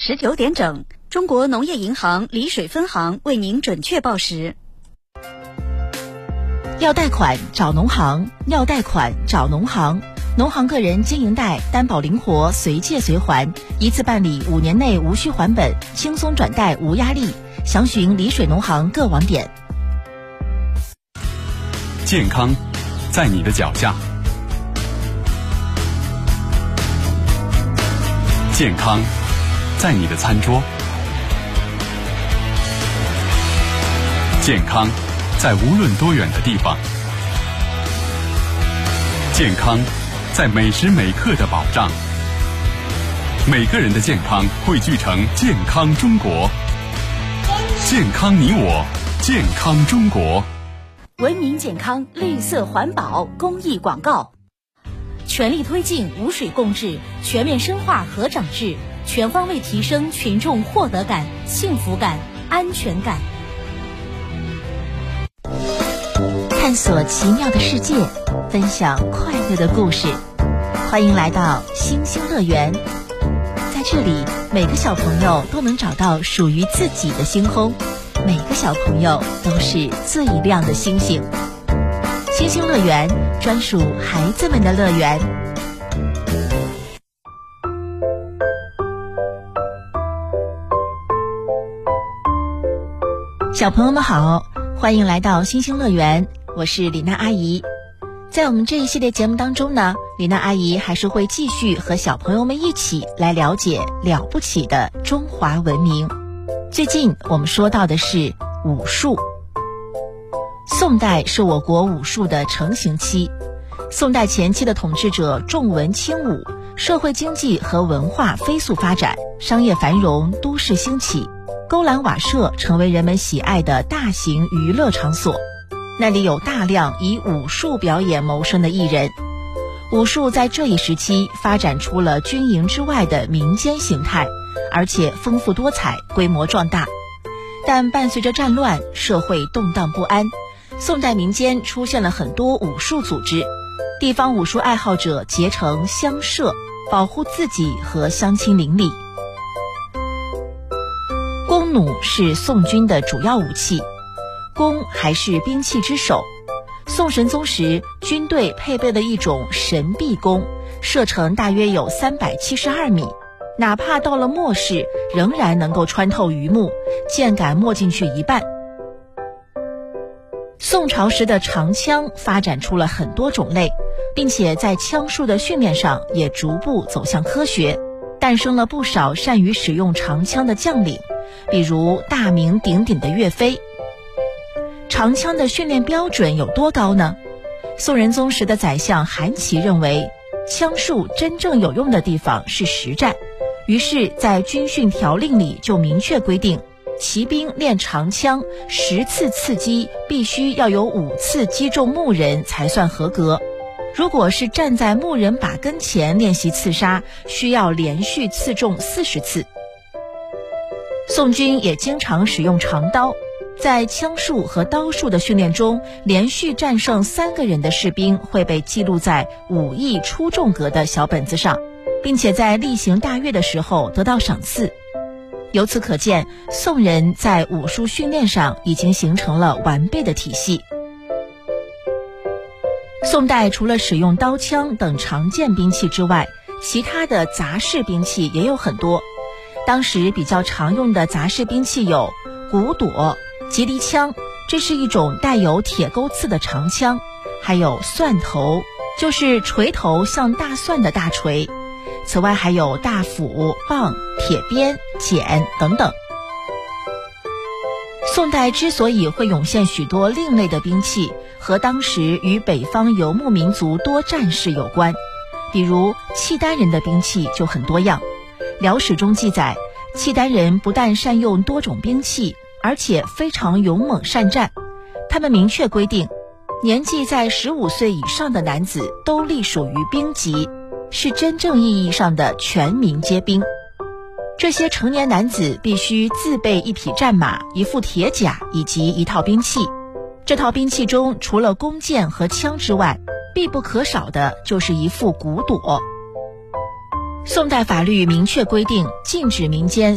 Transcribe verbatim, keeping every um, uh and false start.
十九点整，中国农业银行丽水分行为您准确报时。 要贷款找农行，要贷款找农行。农行个人经营贷担保灵活，随借随还，一次办理五年内无需还本，轻松转贷无压力。详询丽水农行各网点。 健康在你的脚下，健康在你的餐桌，健康在无论多远的地方，健康在每时每刻的保障。每个人的健康汇聚成健康中国，健康你我，健康中国。 文明健康，绿色环保公益广告。全力推进无水共治，全面深化河长制，全方位提升群众获得感、幸福感、安全感。探索奇妙的世界，分享快乐的故事。欢迎来到星星乐园，在这里，每个小朋友都能找到属于自己的星空，每个小朋友都是最亮的星星。星星乐园，专属孩子们的乐园。小朋友们好，欢迎来到星星乐园，我是李娜阿姨。在我们这一系列节目当中呢，李娜阿姨还是会继续和小朋友们一起来了解了不起的中华文明。最近我们说到的是武术。宋代是我国武术的成型期，宋代前期的统治者重文轻武，社会经济和文化飞速发展，商业繁荣，都市兴起，勾栏瓦舍成为人们喜爱的大型娱乐场所。那里有大量以武术表演谋生的艺人。武术在这一时期发展出了军营之外的民间形态，而且丰富多彩，规模壮大。但伴随着战乱，社会动荡不安，宋代民间出现了很多武术组织，地方武术爱好者结成乡社，保护自己和乡亲邻里。弓弩是宋军的主要武器，弓还是兵器之首。宋神宗时，军队配备了一种神臂弓，射程大约有三百七十二米，哪怕到了末世，仍然能够穿透榆木，箭杆没进去一半。宋朝时的长枪发展出了很多种类，并且在枪术的训练上也逐步走向科学，诞生了不少善于使用长枪的将领，比如大名鼎鼎的岳飞。长枪的训练标准有多高呢？宋仁宗时的宰相韩琦认为，枪术真正有用的地方是实战，于是在军训条令里就明确规定，骑兵练长枪十次刺击必须要有五次击中目人才算合格，如果是站在目人靶跟前练习刺杀，需要连续刺中四十次。宋军也经常使用长刀，在枪术和刀术的训练中，连续战胜三个人的士兵会被记录在武艺出众格的小本子上，并且在例行大阅的时候得到赏赐。由此可见，宋人在武术训练上已经形成了完备的体系。宋代除了使用刀枪等常见兵器之外，其他的杂式兵器也有很多。当时比较常用的杂式兵器有骨朵、吉藜枪，这是一种带有铁钩刺的长枪，还有蒜头，就是锤头像大蒜的大锤。此外还有大斧、棒、铁鞭、剪等等。宋代之所以会涌现许多另类的兵器，和当时与北方游牧民族多战事有关。比如契丹人的兵器就很多样，辽史中记载，契丹人不但善用多种兵器，而且非常勇猛善战。他们明确规定，年纪在十五岁以上的男子都隶属于兵级，是真正意义上的全民皆兵。这些成年男子必须自备一匹战马、一副铁甲以及一套兵器。这套兵器中除了弓箭和枪之外，必不可少的就是一副骨朵。宋代法律明确规定，禁止民间